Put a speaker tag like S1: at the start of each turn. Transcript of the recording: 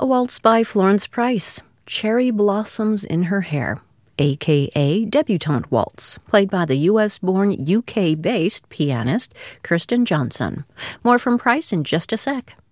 S1: waltz by Florence Price, Cherry Blossoms in Her Hair, a.k.a. Debutante Waltz, played by the U.S.-born, UK-based pianist Kirsten Johnson. More from Price in just a sec.